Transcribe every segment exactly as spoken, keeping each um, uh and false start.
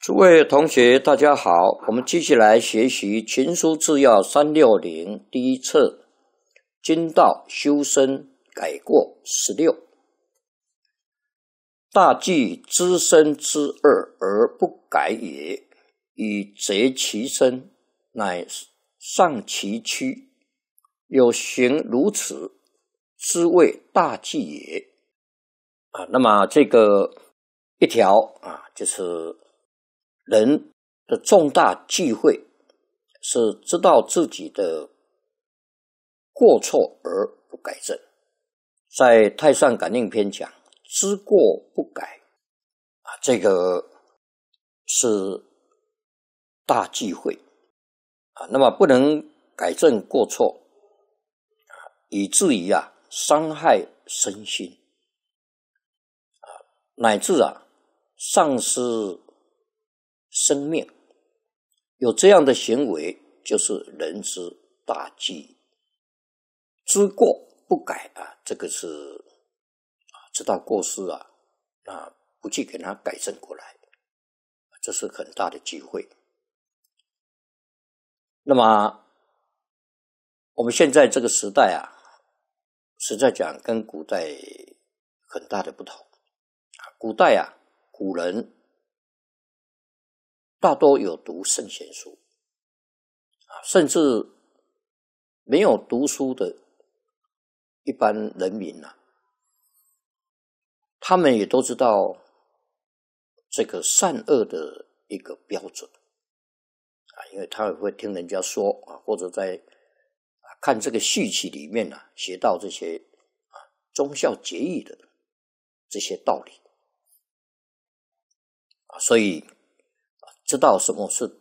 诸位同学，大家好，我们继续来学习《群书治要》三六零第一册，经道修身改过十六。大忌知身之恶而不改也，以贼其身，乃丧其躯。有行如此，是谓大忌也。啊，那么这个一条啊，就是人的重大忌讳是知道自己的过错而不改正。在《太上感应篇》讲知过不改啊，这个是大忌讳啊。那么不能改正过错啊，以至于啊伤害身心啊，乃至啊丧失生命，有这样的行为，就是人之大忌。知过不改啊，这个是啊，知道过失啊，啊，不去给它改正过来，这是很大的忌讳。那么我们现在这个时代啊，实在讲跟古代很大的不同啊。古代啊，古人大多有读圣贤书啊，甚至没有读书的一般人民啊，他们也都知道这个善恶的一个标准啊，因为他也会听人家说啊，或者在啊看这个序曲里面啊，写到这些啊忠孝节义的这些道理啊，所以知道什么是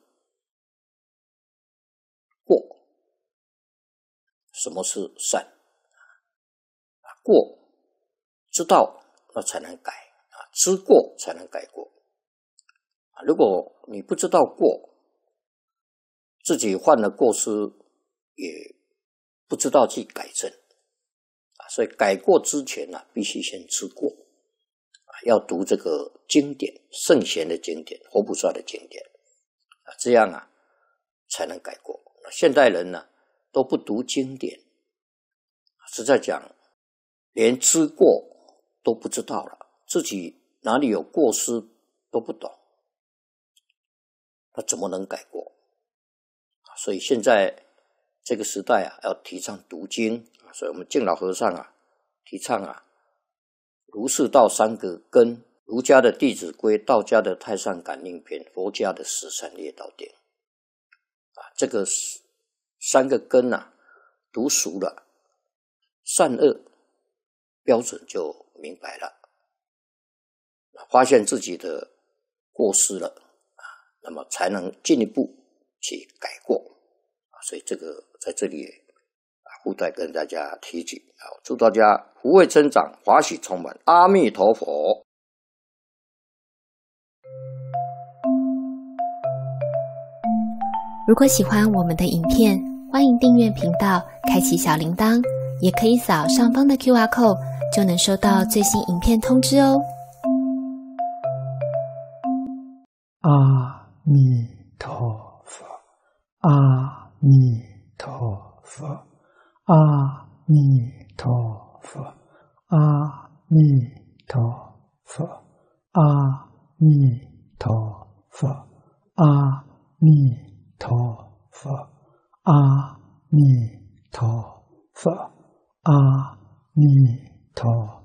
过，什么是善。过知道那才能改啊，知过才能改过啊。如果你不知道过，自己犯了过失，也不知道去改正啊。所以改过之前啊，必须先知过啊，要读这个经典，圣贤的经典，佛菩萨的经典啊，这样啊才能改过。现代人呢都不读经典，实在讲连知过都不知道了，自己哪里有过失都不懂，那怎么能改过？所以现在这个时代啊，要提倡读经，所以我们敬老和尚啊，提倡啊，儒释道三个根，儒家的《弟子规》，道家的《太上感应篇》，佛家的《十三业道典》啊，这个三个根啊，读熟了，善恶标准就明白了，发现自己的过失了啊，那么才能进一步去改过啊。所以这个在这里啊，附带跟大家提起啊，祝大家福慧增长，法喜充满，阿弥陀佛。 如果喜欢我们的影片，欢迎订阅频道，开启小铃铛，也可以扫上方的 Q R code， 就能收到最新影片通知哦。 阿弥陀佛，阿弥陀佛，阿弥陀佛，阿弥陀佛，阿弥陀佛，阿弥陀佛，阿弥陀佛，阿弥陀